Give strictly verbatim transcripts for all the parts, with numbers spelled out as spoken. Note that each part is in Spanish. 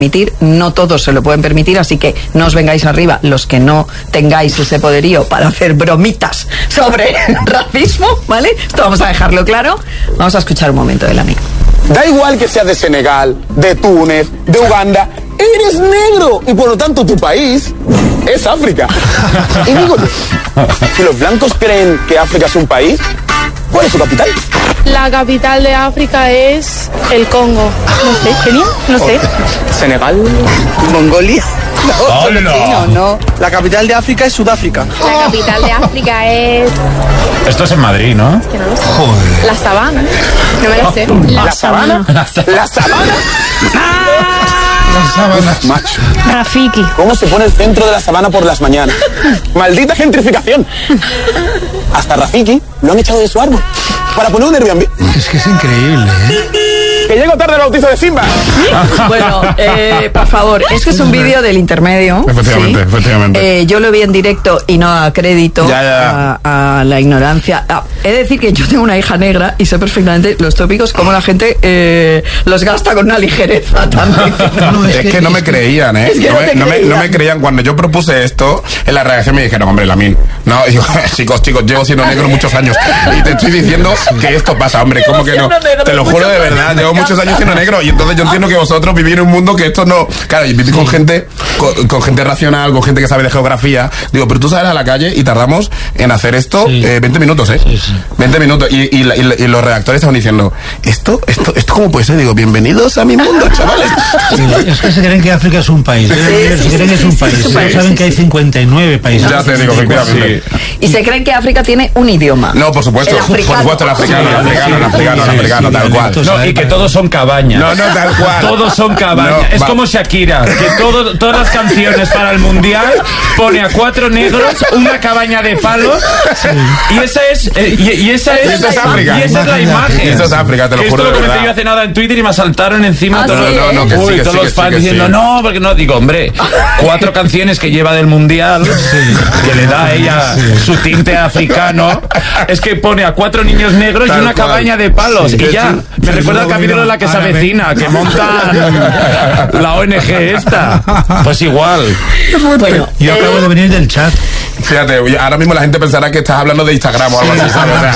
permitir, no todos se lo pueden permitir, así que no os vengáis arriba los que no tengáis ese poderío para hacer bromitas sobre racismo, ¿vale? Esto vamos a dejarlo claro. Vamos a escuchar un momento del amigo. Da igual que seas de Senegal, de Túnez, de Uganda, eres negro y por lo tanto tu país es África. Y digo, si los blancos creen que África es un país, ¿cuál es su capital? La capital de África es el Congo. No sé, Kenia, no sé. Senegal, Mongolia. No, no, no, no. La capital de África es Sudáfrica. La capital de África es... Esto es en Madrid, ¿no? Que no lo sé. Joder. La Sabana. No me lo sé. ¿La, ¿La sabana? ¿La sabana? Las sábanas. Macho. Rafiki. ¿Cómo se pone el centro de la sabana por las mañanas? ¡Maldita gentrificación! Hasta Rafiki lo han echado de su árbol para poner un Airbnb. Es que es increíble, ¿eh? Que llego tarde al bautizo de Simba. Bueno, eh, por favor, este es un vídeo del intermedio. Efectivamente, ¿sí? efectivamente. Eh, yo lo vi en directo y no da crédito ya, ya. A, a la ignorancia. Ah, he de decir que yo tengo una hija negra y sé perfectamente los tópicos, cómo la gente eh, los gasta con una ligereza también. No, Es que no me creían, ¿eh? Es que no, no me, te no, me, creían. no me creían. Cuando yo propuse esto, en la redacción me dijeron, hombre, Lamin, no, y yo, chicos, chicos, llevo siendo negro muchos años y te estoy diciendo que esto pasa, hombre, ¿cómo que no? Te lo juro de verdad, llevo muchos años siendo negro y entonces yo entiendo que vosotros vivís en un mundo que esto no... Claro, y vivís con gente, con, con gente racional, con gente que sabe de geografía. Digo, pero tú sales a la calle y tardamos en hacer esto Sí. eh, veinte minutos, ¿eh? Sí, sí. veinte minutos. Y, y, la- y la- y los redactores estaban diciendo, ¿esto, esto, esto cómo puede ser? Digo, bienvenidos a mi mundo, chavales. Sí, es que se creen que África es un país. Deben ver, sí, se creen sí, que es sí, un sí, país. es un No país, saben sí, que hay sí. cincuenta y nueve países. Ya te digo, efectivamente. Y se creen que África tiene un idioma. No, por supuesto, El por africano. supuesto, el africano, el africano, el africano, el Sí, africano, sí, tal sí, cual. sí, No, y que todos son cabañas. No, no, tal cual. Todos son cabañas. No, es va. como Shakira, que todo, todas las canciones para el mundial pone a cuatro negros, una cabaña de palos, y esa es, eh, y, y esa es, Y esa es África. y esa es la imagen. Eso es África, te lo Que juro esto de lo comenté verdad. yo hace nada en Twitter y me saltaron encima Ah, todos, sí, no, no, que sí, Uy, que todos sí, que los sí, fans que diciendo, sí. no, porque no, digo, hombre, cuatro canciones que lleva del mundial, que le da a ella su tinte africano, es que pone a cuatro niños negros Tal y una cual. cabaña de palos, Sí, y ya, sí. me recuerda al luego capítulo de iba la que se árabe. avecina, que montan la O N G esta, pues igual. Bueno, Yo eh, acabo de venir del chat. Fíjate, oye, ahora mismo la gente pensará que estás hablando de Instagram o algo así, ¿sabes? O sea,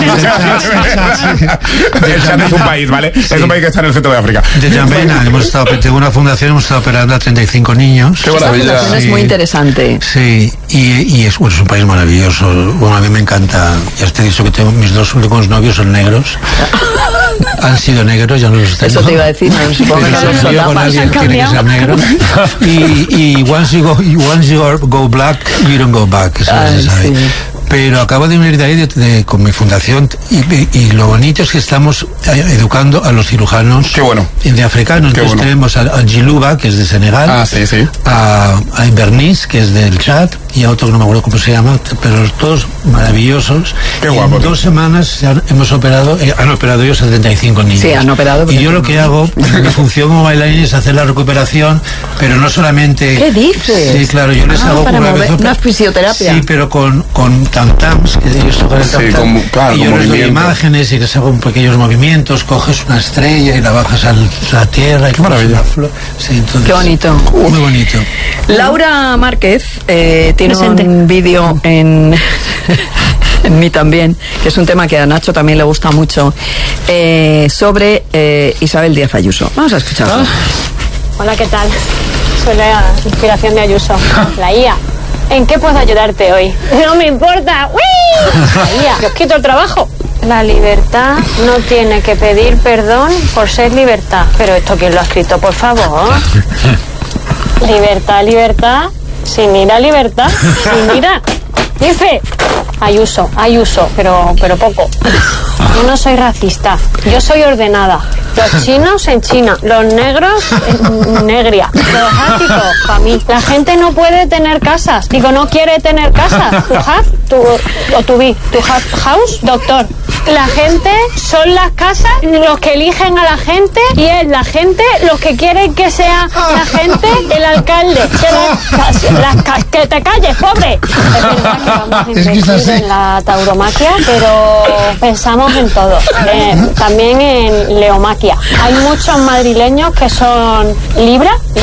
el chat es un país, ¿vale? Es un país que está en el centro de África. De Jambena, hemos estado, tengo una fundación, hemos estado operando a treinta y cinco niños. Qué esta maravilla. fundación es Sí. muy interesante. Sí, y, y es, bueno, es un país maravilloso. Bueno, a mí me encanta. Ya te he dicho que tengo, mis dos últimos novios son negros. Han sido negros, ya no los tengo. Eso te iba a decir, no, supongo que Pero no si son yo con tapas. alguien que tiene que ser negro. Y, y once you go, once you go- go black, you don't go back. Eso Ay, se sabe. sí. Pero acabo de venir de ahí de, de- con mi fundación y, y lo bonito es que estamos eh, educando a los cirujanos Qué bueno. de africanos. Qué Entonces bueno. tenemos a, a Giluba, que es de Senegal, Ah, sí, sí. a, a Bernice, que es del Chad, y a otro que no me acuerdo cómo se llama, pero todos maravillosos. Qué Y guapo, en tío. dos semanas ya hemos operado, eh, han operado ellos setenta y cinco niños. Sí, han operado, Y pero yo lo que hago, mi función como bailarín es hacer la recuperación, pero no solamente... ¿Qué dices? Sí, claro, yo les Ah, hago para una mover- vez- una fisioterapia. Sí, pero con, con tam-tams, que ellos tocan el Sí, tam-tam. con- claro, y yo con les doy movimiento. imágenes y les hago pequeños movimientos, coges una estrella y la bajas a la tierra y coges maravilla. una flor. Sí, entonces, Qué bonito. Muy bonito. Laura Márquez eh, tiene Presente. un vídeo en, en mí también, que es un tema que a Nacho también le gusta mucho, eh, sobre eh, Isabel Díaz Ayuso. Vamos a escucharlo. Hola, ¿qué tal? Soy la inspiración de Ayuso, la I A. ¿En qué puedo ayudarte hoy? No me importa. ¡Uy! La I A, que os quito el trabajo. La libertad no tiene que pedir perdón por ser libertad. Pero esto, ¿quién lo ha escrito, por favor? Libertad, libertad, sin ira, libertad, sin ira. Dice Ayuso, Ayuso, pero, pero poco. Yo no soy racista, yo soy ordenada. Los chinos en China, los negros en negria, los asiáticos para mí. La gente no puede tener casas, digo, no quiere tener casas. Tu have, tu, o tu be, tu have house, doctor. La gente son las casas los que eligen a la gente y es la gente los que quieren que sea la gente el alcalde. Que, las, las, que te calles, pobre. Es verdad que vamos a Es que es invertir así. en la tauromaquia, pero pensamos en todo. Eh, también en leomaquia. Hay muchos madrileños que son Libra,